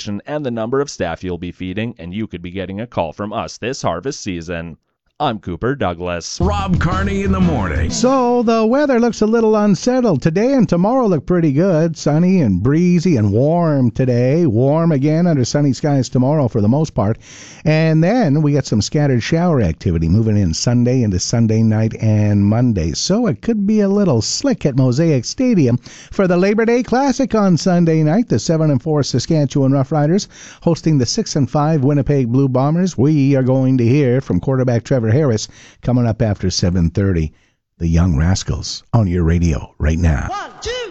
location and the number of staff you'll be feeding, and you could be getting a call from us this harvest season. I'm Cooper Douglas. Rob Carney in the morning. So the weather looks a little unsettled. Today and tomorrow look pretty good. Sunny and breezy and warm today. Warm again under sunny skies tomorrow for the most part. And then we get some scattered shower activity moving in Sunday into Sunday night and Monday. So it could be a little slick at Mosaic Stadium for the Labor Day Classic on Sunday night. The 7-4 Saskatchewan Roughriders hosting the 6-5 Winnipeg Blue Bombers. We are going to hear from quarterback Trevor Harris coming up after 7:30. The Young Rascals on your radio right now. 1, 2.